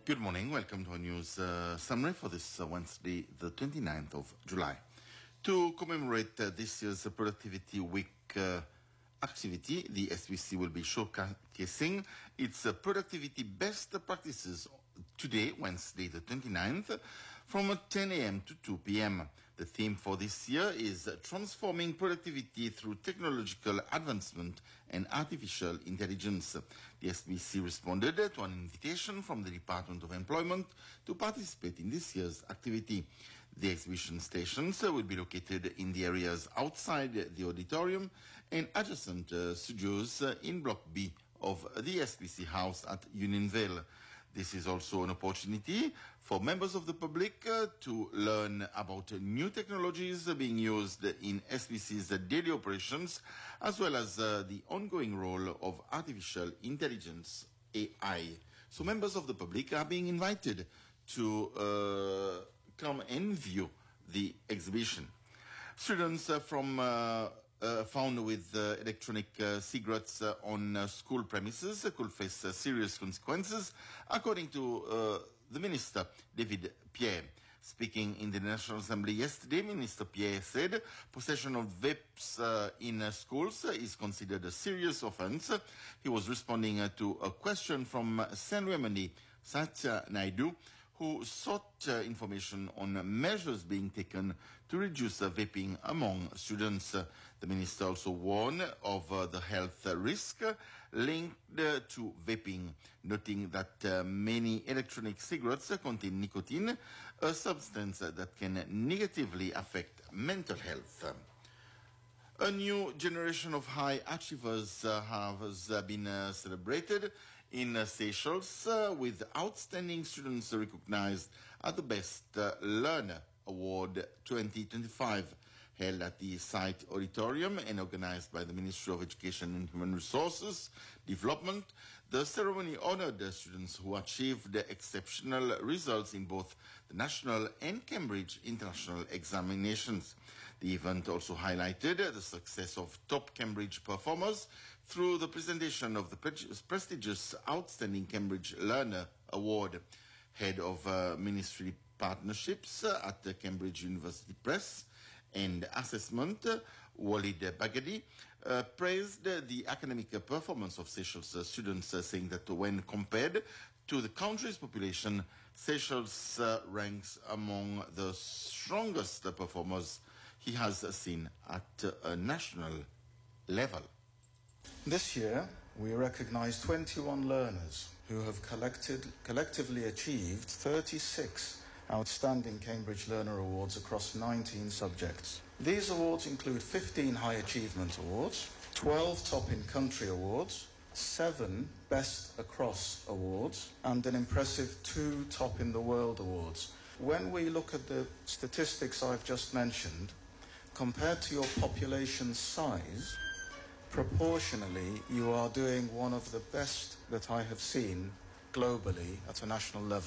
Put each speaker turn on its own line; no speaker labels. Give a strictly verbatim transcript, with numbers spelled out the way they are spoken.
Good morning. Welcome to our news uh, summary for this uh, Wednesday, the twenty-ninth of July. To commemorate uh, this year's uh, Productivity Week uh, activity, the S B C will be showcasing its uh, productivity best practices today, Wednesday, the twenty-ninth, from ten a m to two p m The theme for this year is Transforming Productivity Through Technological Advancement and Artificial Intelligence. The S B C responded to an invitation from the Department of Employment to participate in this year's activity. The exhibition stations will be located in the areas outside the auditorium and adjacent uh, studios uh, in Block B of the S B C House at Unionville. This is also an opportunity for members of the public uh, to learn about uh, new technologies uh, being used in S B C's uh, daily operations, as well as uh, the ongoing role of artificial intelligence, A I. So members of the public are being invited to uh, come and view the exhibition. Students uh, from uh, Uh, found with uh, electronic uh, cigarettes uh, on uh, school premises uh, could face uh, serious consequences, according to uh, the Minister, David Pierre. Speaking in the National Assembly yesterday, Minister Pierre said possession of vapes uh, in uh, schools uh, is considered a serious offence. He was responding uh, to a question from uh, Saint Remedy Satya Naidu, who sought uh, information on uh, measures being taken to reduce uh, vaping among students. Uh, the minister also warned of uh, the health uh, risk uh, linked uh, to vaping, noting that uh, many electronic cigarettes uh, contain nicotine, a substance uh, that can negatively affect mental health. A new generation of high achievers uh, has uh, been uh, celebrated in uh, Seychelles, uh, with outstanding students recognized at the Best uh, Learner Award twenty twenty-five, held at the site auditorium and organized by the Ministry of Education and Human Resources Development. The ceremony honored the students who achieved exceptional results in both the national and Cambridge international examinations. The event also highlighted the success of top Cambridge performers through the presentation of the prestigious Outstanding Cambridge Learner Award. Head of uh, Ministry Partnerships uh, at the Cambridge University Press and Assessment, uh, Walid Bagadi, uh, praised uh, the academic uh, performance of Seychelles uh, students, uh, saying that when compared to the country's population, Seychelles uh, ranks among the strongest uh, performers he has uh, seen at uh, a national level.
This year, we recognize twenty-one learners who have collected, collectively achieved thirty-six outstanding Cambridge Learner Awards across nineteen subjects. These awards include fifteen High Achievement Awards, twelve Top in Country Awards, seven Best Across Awards, and an impressive two Top in the World Awards. When we look at the statistics I've just mentioned, compared to your population size, proportionally, you are doing one of the best that I have seen globally at a national level.